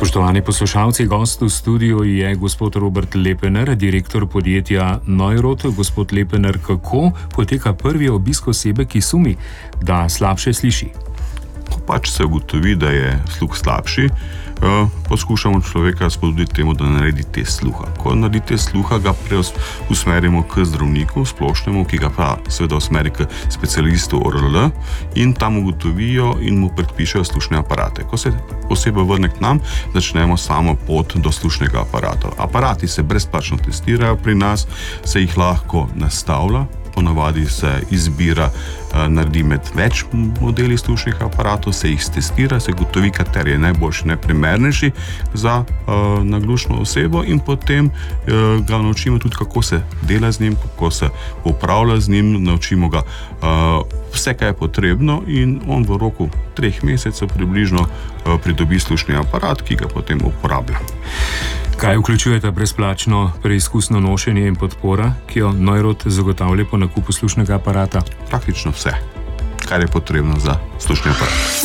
Spoštovani poslušalci, gost v studiu je gospod Robert Lepener, direktor podjetja Neurot. Gospod Lepener, kako poteka prvi obisk osebe, ki sumi, da slabše sliši? Ko pač se ugotovi, da je sluh slabši, poskušamo človeka spodbuditi temu, da naredi test sluha. Ko naredi test sluha, ga usmerimo k zdravniku splošnemu, ki ga pa seveda usmeri k specialistu ORL in tam ugotovijo in mu predpišejo slušne aparate. Ko se oseba vrne k nam, začnemo samo pot do slušnega aparata. Aparati se brezplačno testirajo pri nas, se jih lahko nastavlja. Ponavadi se izbira, naredi med več modeli slušnih aparatov, se jih testira, se gotovi, kateri je najboljši, najprimernejši za naglušno osebo in potem ga naučimo tudi, kako se dela z njim, kako se upravlja z njim, naučimo ga vse, kaj je potrebno in on v roku 3 mesecev približno pridobi slušni aparat, ki ga potem uporablja. Kaj vključuje ta brezplačno preizkusno nošenje in podpora, ki jo Neurot zagotavlja po nakupu slušnega aparata? Praktično vse, kar je potrebno za slušni aparat.